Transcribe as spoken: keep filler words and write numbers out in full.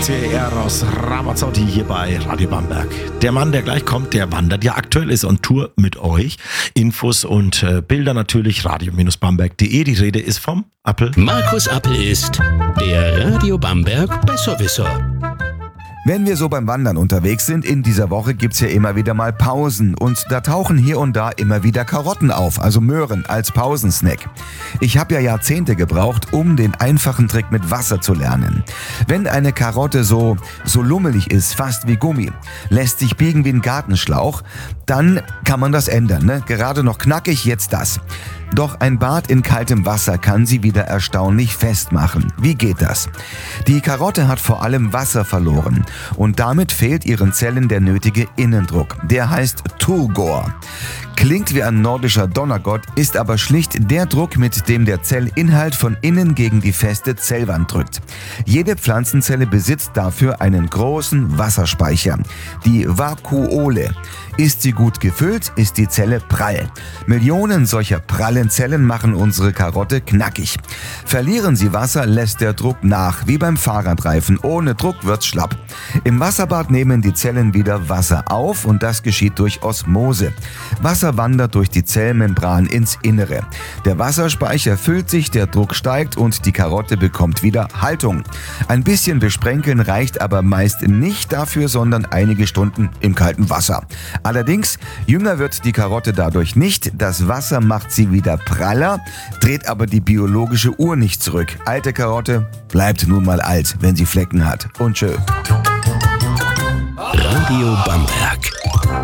C R aus Ramazzotti hier bei Radio Bamberg. Der Mann, der gleich kommt, der wandert ja aktuell, ist on Tour mit euch. Infos und äh, Bilder natürlich radio Bamberg punkt de. Die Rede ist vom Appel. Markus Appel ist der Radio Bamberg Besserwisser. Wenn wir so beim Wandern unterwegs sind, in dieser Woche gibt's ja immer wieder mal Pausen und da tauchen hier und da immer wieder Karotten auf, also Möhren als Pausensnack. Ich habe ja Jahrzehnte gebraucht, um den einfachen Trick mit Wasser zu lernen. Wenn eine Karotte so, so lummelig ist, fast wie Gummi, lässt sich biegen wie ein Gartenschlauch, dann kann man das ändern, ne? Gerade noch knackig, jetzt das. Doch ein Bad in kaltem Wasser kann sie wieder erstaunlich festmachen. Wie geht das? Die Karotte hat vor allem Wasser verloren und damit fehlt ihren Zellen der nötige Innendruck. Der heißt Turgor. Klingt wie ein nordischer Donnergott, ist aber schlicht der Druck, mit dem der Zellinhalt von innen gegen die feste Zellwand drückt. Jede Pflanzenzelle besitzt dafür einen großen Wasserspeicher, die Vakuole. Ist sie gut gefüllt, ist die Zelle prall. Millionen solcher prallen Zellen machen unsere Karotte knackig. Verlieren sie Wasser, lässt der Druck nach, wie beim Fahrradreifen. Ohne Druck wird's schlapp. Im Wasserbad nehmen die Zellen wieder Wasser auf und das geschieht durch Osmose. Wasser wandert durch die Zellmembran ins Innere. Der Wasserspeicher füllt sich, der Druck steigt und die Karotte bekommt wieder Haltung. Ein bisschen besprenkeln reicht aber meist nicht dafür, sondern einige Stunden im kalten Wasser. Allerdings, jünger wird die Karotte dadurch nicht. Das Wasser macht sie wieder praller, dreht aber die biologische Uhr nicht zurück. Alte Karotte bleibt nun mal alt, wenn sie Flecken hat. Und tschö. Radio Bamberg.